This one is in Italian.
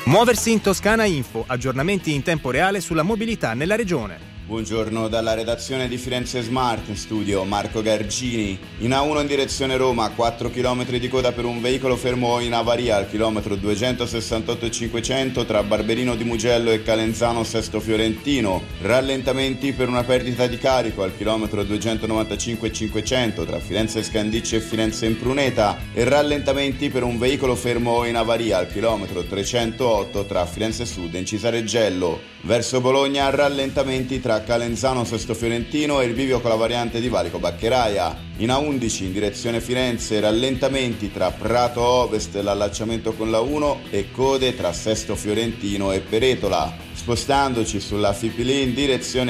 Muoversi in Toscana Info, aggiornamenti in tempo reale sulla mobilità nella regione. Buongiorno dalla redazione di Firenze Smart, in studio Marco Gargini. In A1 in direzione Roma, 4 km di coda per un veicolo fermo in avaria al chilometro 268,500 tra Barberino di Mugello e Calenzano Sesto Fiorentino. Rallentamenti per una perdita di carico al chilometro 295,500 tra Firenze Scandicci e Firenze Impruneta e rallentamenti per un veicolo fermo in avaria al chilometro 308 tra Firenze Sud e Incisareggello. Verso Bologna rallentamenti tra Calenzano Sesto Fiorentino e il bivio con la variante di Valico Baccheraia. In A11 in direzione Firenze rallentamenti tra Prato Ovest e l'allacciamento con la 1 e code tra Sesto Fiorentino e Peretola. Spostandoci sulla Fipili in direzione